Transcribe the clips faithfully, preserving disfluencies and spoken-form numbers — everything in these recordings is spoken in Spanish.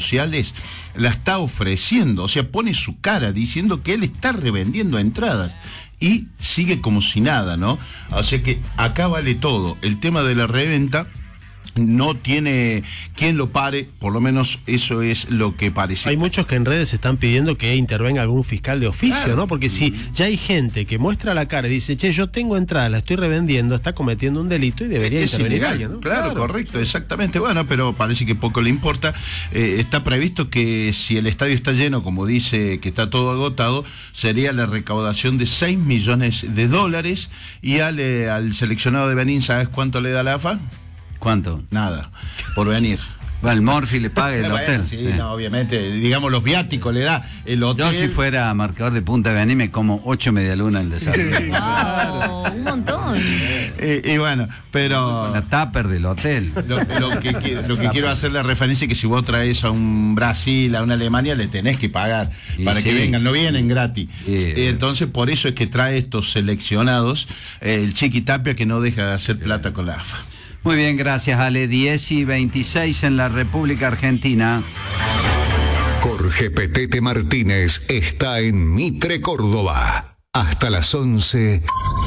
sociales, la está ofreciendo, o sea, pone su cara diciendo que él está revendiendo entradas. Y sigue como si nada, ¿no? O sea que acá vale todo. El tema de la reventa no tiene quien lo pare, por lo menos eso es lo que parece. Hay muchos que en redes están pidiendo que intervenga algún fiscal de oficio, claro, ¿no? Porque si ya hay gente que muestra la cara y dice, che, yo tengo entrada, la estoy revendiendo, está cometiendo un delito y debería es intervenir ilegal, alguien, ¿no? Claro, claro, correcto, exactamente. Bueno, pero parece que poco le importa. Eh, está previsto que si el estadio está lleno, como dice que está todo agotado, sería la recaudación de seis millones de dólares. Y al, eh, al seleccionado de Benín, ¿sabes cuánto le da la A F A? ¿Cuánto? Nada, por venir. Va, el Morphy le paga el bueno, hotel. Sí, sí. No, obviamente, digamos los viáticos le da el hotel. Yo si fuera marcador de Punta de Benín me como ocho medialunas en el desayuno. Wow, un montón. Y, y bueno, pero... Con la tupper del hotel. Lo, lo que, lo que quiero hacer la referencia es que si vos traes a un Brasil, a una Alemania, le tenés que pagar y para sí. que vengan, no vienen gratis. Sí. Entonces, por eso es que trae estos seleccionados, eh, el Chiqui Tapia, que no deja de hacer plata con la A F A. Muy bien, gracias, Ale. diez y veintiséis en la República Argentina. Jorge Petete Martínez está en Mitre, Córdoba. Hasta las once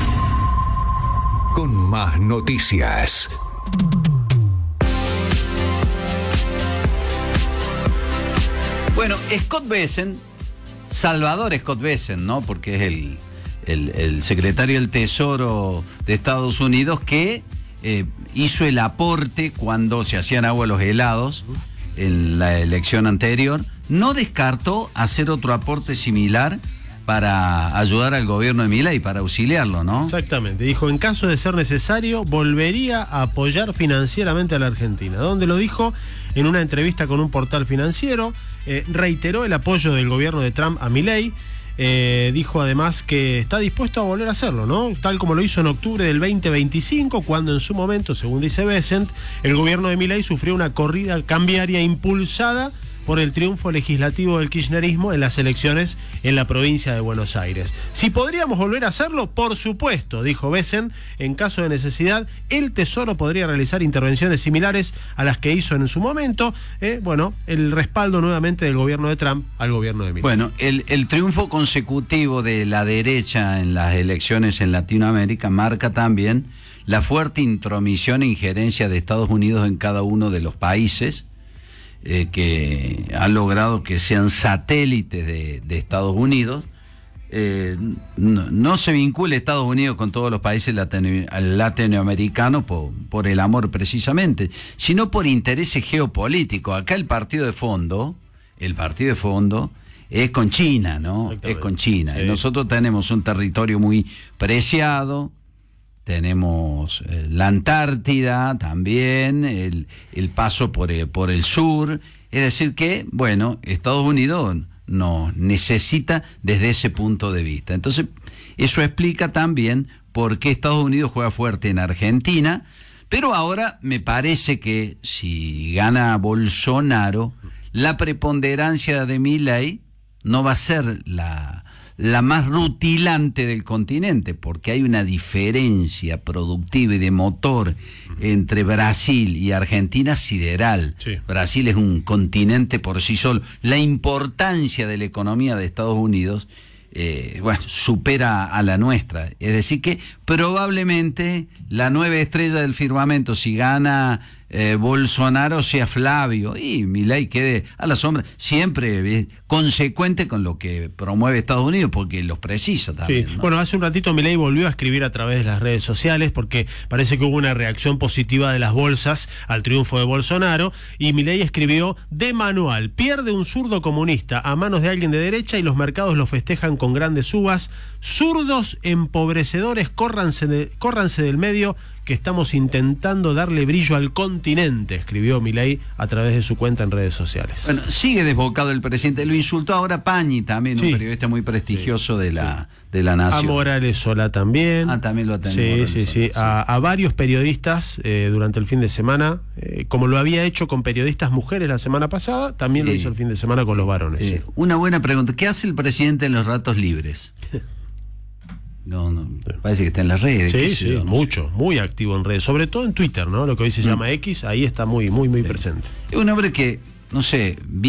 con más noticias. Bueno, Scott Bessent, Salvador Scott Bessent, ¿no? Porque es el, el, el secretario del Tesoro de Estados Unidos que eh, hizo el aporte cuando se hacían agua los helados en la elección anterior, no descartó hacer otro aporte similar para ayudar al gobierno de Milei, para auxiliarlo, ¿no? Exactamente, dijo, en caso de ser necesario, volvería a apoyar financieramente a la Argentina, donde lo dijo en una entrevista con un portal financiero, eh, reiteró el apoyo del gobierno de Trump a Milei. Eh, dijo además que está dispuesto a volver a hacerlo, ¿no? Tal como lo hizo en octubre del veinte veinticinco, cuando en su momento, según dice Bessent, el gobierno de Milei sufrió una corrida cambiaria impulsada por el triunfo legislativo del kirchnerismo en las elecciones en la provincia de Buenos Aires. Si podríamos volver a hacerlo, por supuesto, dijo Bessent, en caso de necesidad, el Tesoro podría realizar intervenciones similares a las que hizo en su momento. Eh, bueno, el respaldo nuevamente del gobierno de Trump al gobierno de Milei. Bueno, el, el triunfo consecutivo de la derecha en las elecciones en Latinoamérica marca también la fuerte intromisión e injerencia de Estados Unidos en cada uno de los países, Eh, que han logrado que sean satélites de, de Estados Unidos. Eh, no, no se vincula Estados Unidos con todos los países latino, latinoamericanos por, por el amor precisamente, sino por intereses geopolíticos. Acá el partido de fondo, el partido de fondo es con China, ¿no? Es con China. Sí. Nosotros tenemos un territorio muy preciado. Tenemos eh, la Antártida también, el, el paso por el, por el sur. Es decir que, bueno, Estados Unidos nos necesita desde ese punto de vista. Entonces, eso explica también por qué Estados Unidos juega fuerte en Argentina. Pero ahora me parece que si gana Bolsonaro, la preponderancia de Milei no va a ser la... la más rutilante del continente, porque hay una diferencia productiva y de motor entre Brasil y Argentina sideral. Sí. Brasil es un continente por sí solo. La importancia de la economía de Estados Unidos, eh, bueno, supera a la nuestra. Es decir que probablemente la nueva estrella del firmamento, si gana eh, Bolsonaro, sea Flavio, y Milei quede a la sombra, siempre eh, consecuente con lo que promueve Estados Unidos, porque los precisa también. Sí. ¿No? Bueno, hace un ratito Milei volvió a escribir a través de las redes sociales, porque parece que hubo una reacción positiva de las bolsas al triunfo de Bolsonaro, y Milei escribió: de manual, pierde un zurdo comunista a manos de alguien de derecha y los mercados lo festejan con grandes subas. Zurdos empobrecedores, córranse, de, córranse del medio, que estamos intentando darle brillo al continente, escribió Milei a través de su cuenta en redes sociales. Bueno, sigue desbocado el presidente, lo insultó ahora Pañi también, sí, un periodista muy prestigioso sí, de la sí. de la Nación. A Morales Solá también. Ah, también lo ha tenido. Sí, Morales sí, sí, sí. A, a varios periodistas eh, durante el fin de semana, eh, como lo había hecho con periodistas mujeres la semana pasada, también sí. lo hizo el fin de semana con los varones. Eh, sí. Una buena pregunta, ¿qué hace el presidente en los ratos libres? No, no, parece que está en las redes. Sí, sí, yo, no mucho, sé. Muy activo en redes, sobre todo en Twitter, ¿no? Lo que hoy se mm. llama X, ahí está muy, muy, muy sí. presente. Es un hombre que, no sé,